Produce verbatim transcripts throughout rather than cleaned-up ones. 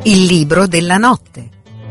Il libro della notte.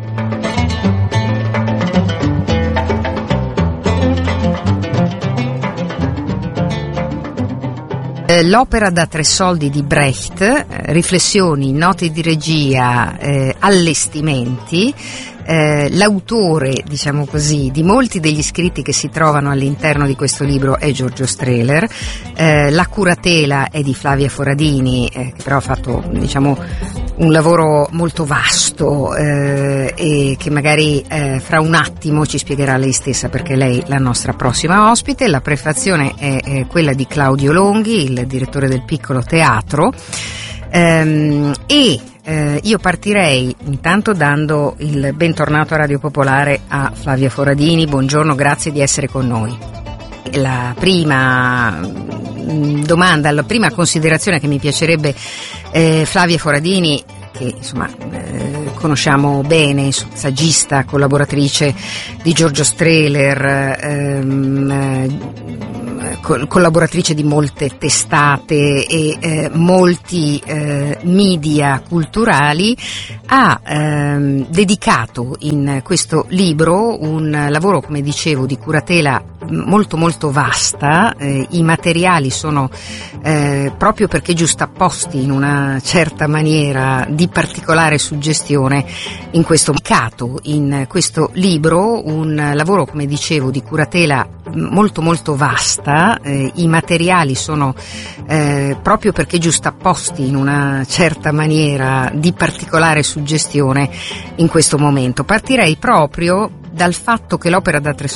L'opera da tre soldi di Brecht, riflessioni, note di regia, eh, allestimenti. Eh, l'autore, diciamo così, di molti degli scritti che si trovano all'interno di questo libro è Giorgio Strehler. Eh, la curatela è di Flavia Foradini, eh, che però ha fatto, diciamo, un lavoro molto vasto eh, e che magari eh, fra un attimo ci spiegherà lei stessa, perché lei è la nostra prossima ospite. La prefazione è, è quella di Claudio Longhi, il direttore del Piccolo Teatro, ehm, e eh, io partirei intanto dando il bentornato a Radio Popolare a Flavia Foradini. Buongiorno, grazie di essere con noi. La prima domanda, la prima considerazione che mi piacerebbe, eh, Flavia Foradini, che insomma eh, conosciamo bene, saggista, collaboratrice di Giorgio Strehler, ehm, eh, co- collaboratrice di molte testate e eh, molti eh, media culturali, ha ehm, dedicato in questo libro un lavoro, come dicevo, di curatela molto molto vasta. Eh, i materiali sono eh, proprio perché giustapposti in una certa maniera di particolare suggestione in questo mercato, in questo libro, un lavoro, come dicevo, di curatela molto molto vasta. Eh, i materiali sono eh, proprio perché giustapposti in una certa maniera di particolare suggestione in questo momento. Partirei proprio dal fatto che l'opera da tre